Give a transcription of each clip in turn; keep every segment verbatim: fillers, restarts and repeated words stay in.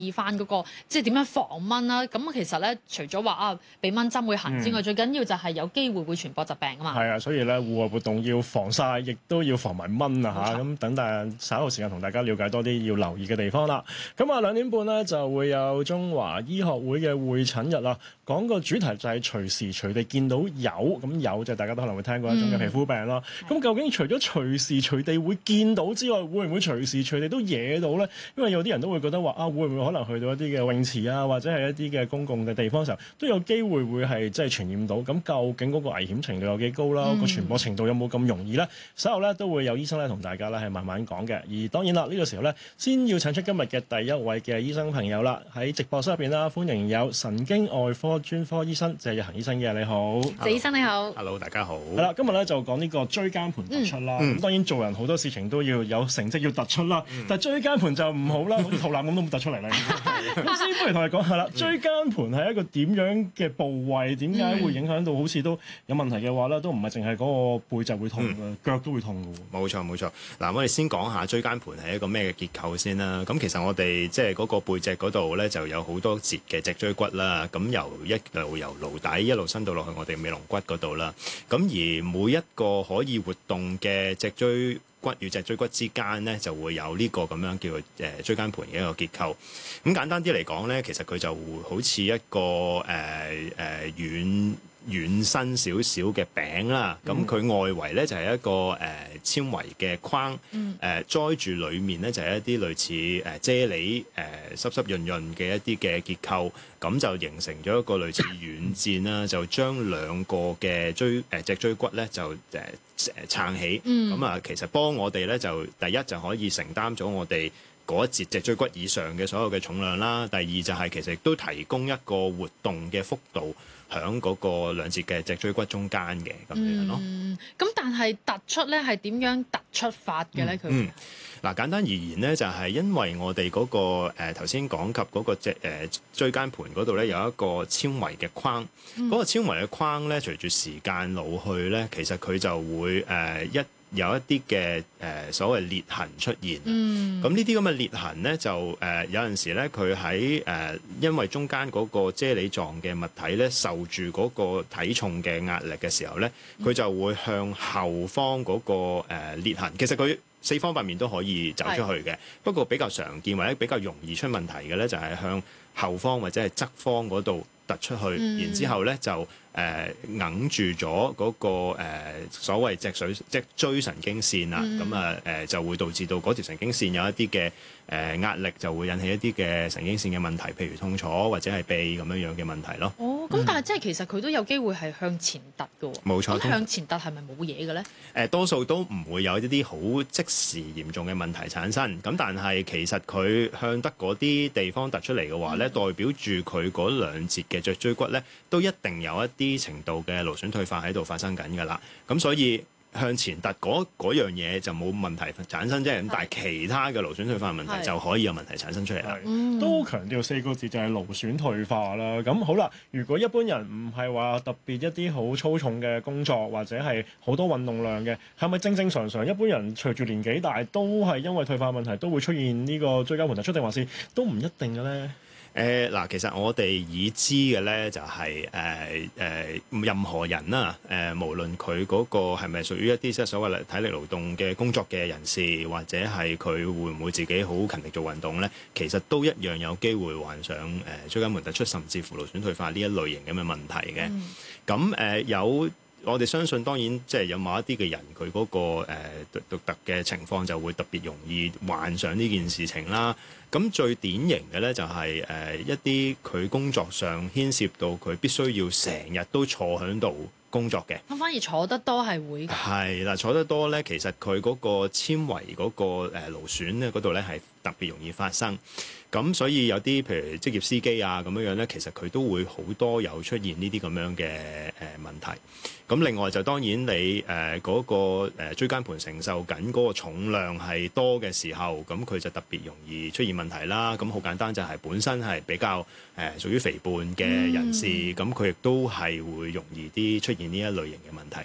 意翻嗰個即係點樣防蚊啦。咁其實咧，除咗話啊俾蚊針會痕之外，嗯、最緊要就係有機會會傳播疾病啊嘛。 係啊，所以咧戶外活動要防曬，亦都要防埋蚊啊嚇。咁等大稍後時間同大家了解多啲要留意嘅地方啦。咁啊兩點半咧就會有中華醫學會嘅會診日啦。講個主題就係隨時隨地見到疣，咁疣就大家都可能會聽過一種嘅皮膚病啦。咁、嗯、究竟除咗隨時隨地會見到之外，會唔會隨時隨地都惹到咧？因為有啲人都會覺得話啊，會唔會可能去到一啲嘅泳池啊，或者係一啲嘅公共嘅地方嘅時候，都有機會會係即係傳染到。咁究竟嗰個危險程度有幾高啦？個、嗯、傳播程度有冇咁容易咧？稍後咧都會有醫生咧同大家咧係慢慢講嘅。而當然啦，呢、呢個時候咧先要請出今日嘅第一位嘅醫生朋友啦，喺直播室入邊啦，歡迎有神經外科專科醫生謝日行醫生嘅。你好， 謝醫生你好。 Hello， 大家好。 係啦，今日咧就講呢個椎間盤突出啦。咁、嗯、當然做人好多事情都要有成績要突出啦，嗯、但係椎間盤就唔好啦，好似肚腩咁都冇突出嚟啦。咁先不如同你講下啦，椎間盤係一個點樣嘅部位？點解會影響到好似都有問題嘅話咧，都唔係淨係嗰個背脊會痛嘅，嗯、腳都會痛嘅。 冇錯冇錯。嗱，我哋先講下椎間盤係一個咩嘅結構先啦。咁其實我哋即係嗰個背脊嗰度咧，就有好多節嘅脊椎骨啦。咁由一路由顱底一路伸到落去我哋尾龍骨嗰度啦。咁而每一個可以活動嘅脊椎骨與脊椎骨之間咧，就會有呢個咁樣叫做誒椎間盤嘅一個結構。咁簡單啲嚟講咧，其實佢就好似一個誒誒軟軟身少少嘅餅啦。咁佢、嗯、外圍咧就係一個誒纖維嘅框，誒、嗯呃、載住裡面咧就係一啲類似誒啫喱誒濕濕潤潤嘅一啲嘅結構。咁就形成咗一個類似軟墊啦，就將兩個嘅椎誒脊椎骨咧就誒誒撐起。咁啊、嗯，其實幫我哋咧就第一就可以承擔咗我哋嗰一節脊椎骨以上嘅所有嘅重量啦。第二就係其實亦都提供一個活動嘅幅度喺嗰個兩節嘅脊椎骨中間嘅咁樣咯。嗯， 咁但係突出咧係點樣突出法嘅咧？佢嗯。嗱，簡單而言咧，就係、是、因為我哋嗰、那個誒頭先講及嗰個脊誒椎間盤嗰度咧，有一個纖維嘅框。嗰、嗯、個纖維嘅框咧，隨住時間老去咧，其實佢就會誒、呃、一有一啲嘅誒所謂裂痕出現。嗯。咁呢啲咁嘅裂痕咧，就誒、呃、有陣時咧，佢喺誒因為中間嗰個啫喱狀嘅物體咧，受住嗰個體重嘅壓力嘅時候咧，佢就會向後方嗰、那個誒、呃、裂痕。其實佢四方八面都可以走出去嘅，是不過比較常見或者比較容易出問題嘅咧，就係向後方或者係側方嗰度突出去，嗯、然之後咧就誒揞住咗嗰個誒、呃、所謂脊髓脊椎神經線啊，咁啊誒就會導致到嗰條神經線有一啲嘅誒壓力，就會引起一啲嘅神經線嘅問題，譬如痛楚或者係痹咁樣樣嘅問題咯。 哦，咁但係即係其實佢都有機會係向前突嘅喎。冇錯。咁向前突係咪冇嘢嘅咧？誒、 呃，多數都唔會有一啲好即時嚴重嘅問題產生。咁但係其實佢向得嗰啲地方突出嚟嘅話咧，嗯、代表住佢嗰兩節嘅脊椎骨咧，都一定有一啲程度嘅勞損退化喺度發生緊㗎啦。咁所以向前突嗰嗰樣嘢就冇問題產生啫，咁但係其他嘅勞損退化問題就可以有問題產生出嚟啦。 都強調四個字就係勞損退化啦。咁好啦，如果一般人唔係話特別一啲好粗重嘅工作或者係好多運動量嘅，係咪正正常常一般人隨住年紀大都係因為退化問題都會出現呢個椎間盤突出，定還是都唔一定嘅咧？ 誒嗱、呃，其實我哋已知嘅咧就係誒誒任何人啦，誒、呃、無論佢嗰個係咪屬於一啲即係所謂體力勞動嘅工作嘅人士，或者係佢會唔會自己好勤力做運動咧，其實都一樣有機會患上誒、呃、椎間盤突出，甚至乎勞損退化呢一類型咁嘅問題嘅。咁誒、嗯呃、有。我哋相信當然即係有某一啲嘅人，佢嗰、那個誒獨獨特嘅情況就會特別容易患上呢件事情啦。咁最典型嘅咧就係、是、誒、呃、一啲佢工作上牽涉到佢必須要成日都坐喺度工作嘅。 咁反而坐得多係會㗎。係啦，坐得多咧，其實佢嗰個纖維嗰個誒勞損咧嗰度咧係特別容易發生。咁所以有啲譬如職業司機啊咁樣樣咧，其實佢都會好多有出現呢啲咁樣嘅誒問題。咁另外就當然你誒嗰、呃那個誒椎間盤承受緊嗰個重量係多嘅時候，咁佢就特別容易出現問題啦。咁好簡單就係本身係比較誒、呃、屬於肥胖嘅人士，咁佢亦都係會容易啲出現呢一類型嘅問題嘅。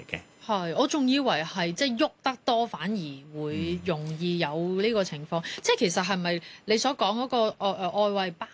係，我仲以為係即係喐得多反而會容易有呢個情況。嗯、即係其實係咪你所講嗰、嗰個誒誒、呃、外圍包